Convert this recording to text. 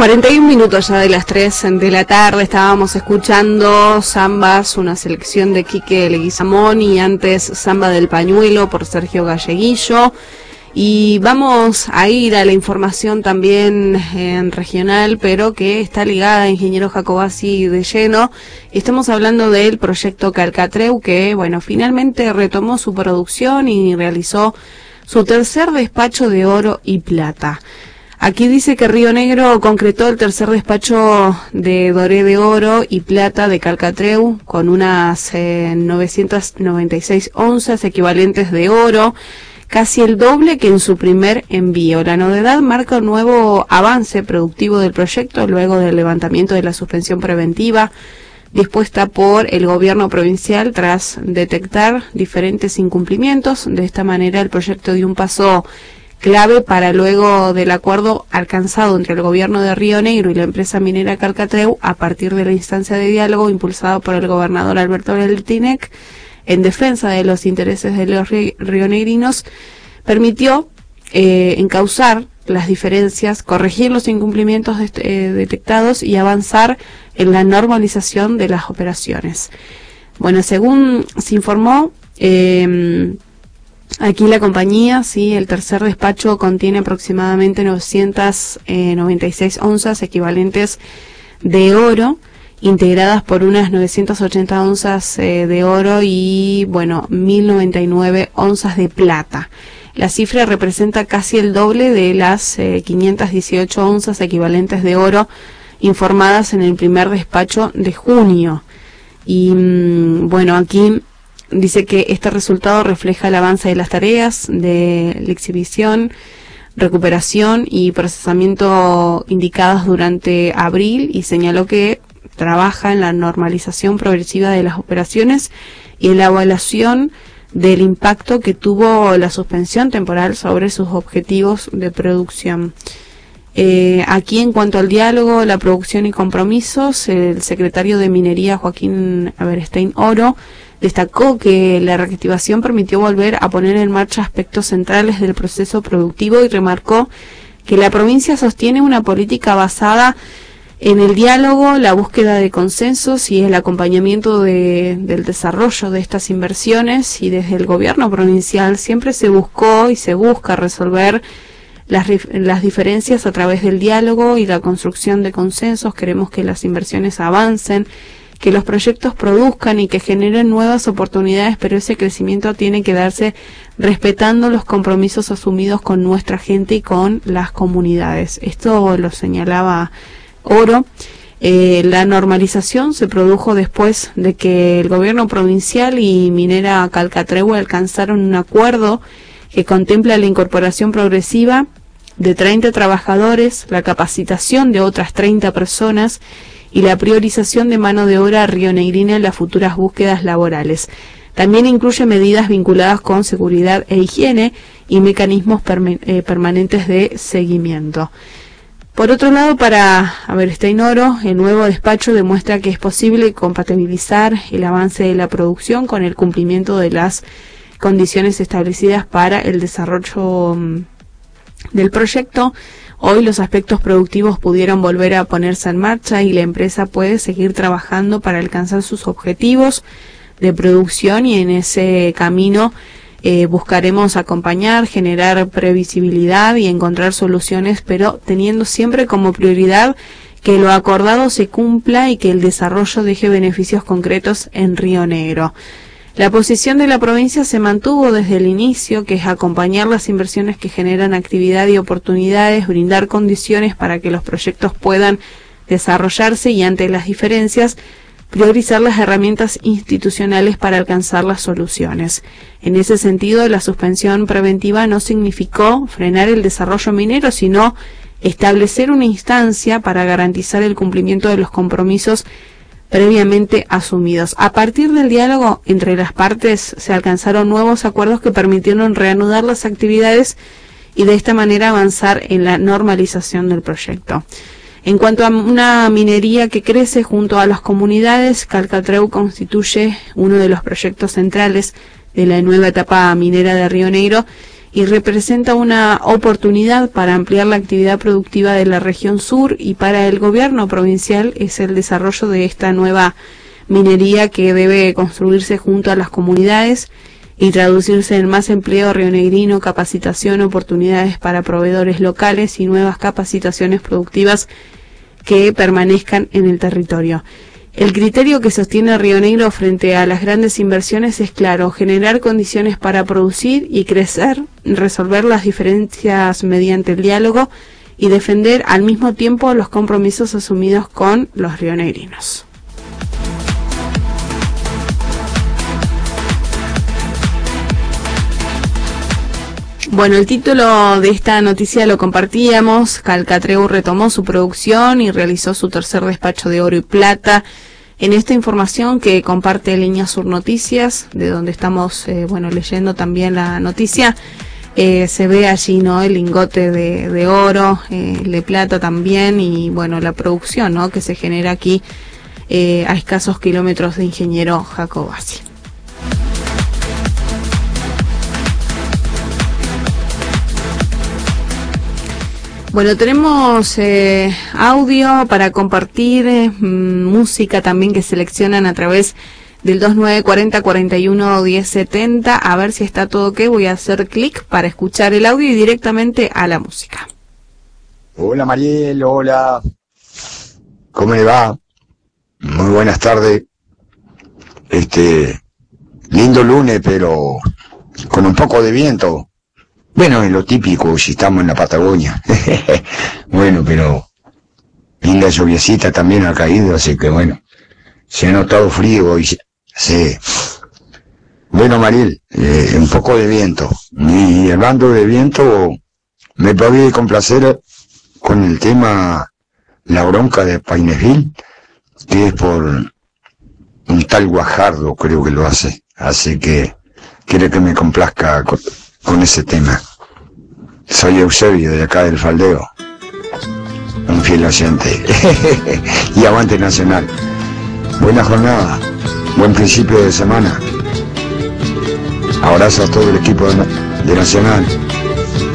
41 minutos ya de las 3 de la tarde, estábamos escuchando Zambas, una selección de Quique Leguizamón, y antes Samba del Pañuelo por Sergio Galleguillo. Y vamos a ir a la información también regional, pero que está ligada a Ingeniero Jacobacci de lleno. Estamos hablando del proyecto Calcatreu, que bueno, finalmente retomó su producción y realizó su tercer despacho de oro y plata. Aquí dice que Río Negro concretó el tercer despacho de doré de oro y plata de Calcatreu con unas 996 onzas equivalentes de oro, casi el doble que en su primer envío. La novedad marca un nuevo avance productivo del proyecto luego del levantamiento de la suspensión preventiva dispuesta por el gobierno provincial tras detectar diferentes incumplimientos. De esta manera el proyecto dio un paso clave para luego del acuerdo alcanzado entre el gobierno de Río Negro y la empresa minera Calcatreu a partir de la instancia de diálogo impulsado por el gobernador Alberto Beltinec en defensa de los intereses de los rionegrinos, permitió encauzar las diferencias, corregir los incumplimientos detectados y avanzar en la normalización de las operaciones. Bueno, según se informó, aquí la compañía, sí, el tercer despacho contiene aproximadamente 996 onzas equivalentes de oro, integradas por unas 980 onzas de oro y, bueno, 1099 onzas de plata. La cifra representa casi el doble de las 518 onzas equivalentes de oro informadas en el primer despacho de junio. Y, bueno, aquí dice que este resultado refleja el avance de las tareas de la exhibición, recuperación y procesamiento indicadas durante abril, y señaló que trabaja en la normalización progresiva de las operaciones y en la evaluación del impacto que tuvo la suspensión temporal sobre sus objetivos de producción. Aquí, en cuanto al diálogo, la producción y compromisos, el secretario de Minería, Joaquín Aberestein Oro, destacó que la reactivación permitió volver a poner en marcha aspectos centrales del proceso productivo y remarcó que la provincia sostiene una política basada en el diálogo, la búsqueda de consensos y el acompañamiento del desarrollo de estas inversiones, y desde el gobierno provincial siempre se buscó y se busca resolver las diferencias a través del diálogo y la construcción de consensos. Queremos que las inversiones avancen, que los proyectos produzcan y que generen nuevas oportunidades, pero ese crecimiento tiene que darse respetando los compromisos asumidos con nuestra gente y con las comunidades. Esto lo señalaba Oro. La normalización se produjo después de que el gobierno provincial y minera Calcatreu alcanzaron un acuerdo que contempla la incorporación progresiva de 30 trabajadores, la capacitación de otras 30 personas y la priorización de mano de obra rionegrina en las futuras búsquedas laborales. También incluye medidas vinculadas con seguridad e higiene y mecanismos permanentes de seguimiento. Por otro lado, para Aberestein Oro, el nuevo despacho demuestra que es posible compatibilizar el avance de la producción con el cumplimiento de las condiciones establecidas para el desarrollo del proyecto. Hoy los aspectos productivos pudieron volver a ponerse en marcha y la empresa puede seguir trabajando para alcanzar sus objetivos de producción, y en ese camino buscaremos acompañar, generar previsibilidad y encontrar soluciones, pero teniendo siempre como prioridad que lo acordado se cumpla y que el desarrollo deje beneficios concretos en Río Negro. La posición de la provincia se mantuvo desde el inicio, que es acompañar las inversiones que generan actividad y oportunidades, brindar condiciones para que los proyectos puedan desarrollarse y, ante las diferencias, priorizar las herramientas institucionales para alcanzar las soluciones. En ese sentido, la suspensión preventiva no significó frenar el desarrollo minero, sino establecer una instancia para garantizar el cumplimiento de los compromisos previamente asumidos. A partir del diálogo entre las partes se alcanzaron nuevos acuerdos que permitieron reanudar las actividades y de esta manera avanzar en la normalización del proyecto. En cuanto a una minería que crece junto a las comunidades, Calcatreu constituye uno de los proyectos centrales de la nueva etapa minera de Río Negro y representa una oportunidad para ampliar la actividad productiva de la región sur, y para el gobierno provincial es el desarrollo de esta nueva minería que debe construirse junto a las comunidades y traducirse en más empleo rionegrino, capacitación, oportunidades para proveedores locales y nuevas capacitaciones productivas que permanezcan en el territorio. El criterio que sostiene Río Negro frente a las grandes inversiones es claro: generar condiciones para producir y crecer, resolver las diferencias mediante el diálogo y defender al mismo tiempo los compromisos asumidos con los rionegrinos. Bueno, el título de esta noticia lo compartíamos. Calcatreu retomó su producción y realizó su tercer despacho de oro y plata. En esta información que comparte Línea Sur Noticias, de donde estamos leyendo también la noticia, se ve allí, ¿no?, el lingote de oro, de plata también, y bueno, la producción, ¿no?, que se genera aquí a escasos kilómetros de Ingeniero Jacobacci. Bueno, tenemos audio para compartir, música también que seleccionan a través del 2940-41-1070. A ver si está todo ok. Voy a hacer clic para escuchar el audio y directamente a la música. Hola Mariel, hola. ¿Cómo le va? Muy buenas tardes. Lindo lunes, pero con un poco de viento. Bueno, es lo típico si estamos en la Patagonia. Bueno, pero linda lluviecita también ha caído, así que bueno, se ha notado frío y se... Bueno, Mariel, un poco de viento. Y hablando de viento, me podía complacer con el tema La Bronca de Painesville, que es por un tal Guajardo, creo que lo hace. Así que quiere que me complazca con ese tema. Soy Eusebio, de acá del Faldeo, un fiel oyente. Y aguante Nacional. Buena jornada, buen principio de semana. Abrazo a todo el equipo de Nacional.